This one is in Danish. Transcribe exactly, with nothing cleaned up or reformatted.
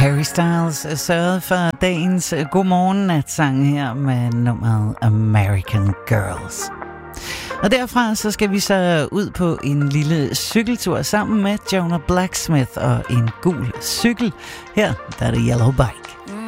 Harry Styles sørgede for dagens godmorgen-natsang her med nummeret American Girls. Og derfra så skal vi så ud på en lille cykeltur sammen med Jonah Blacksmith og en gul cykel. Her der er det Yellow Bike.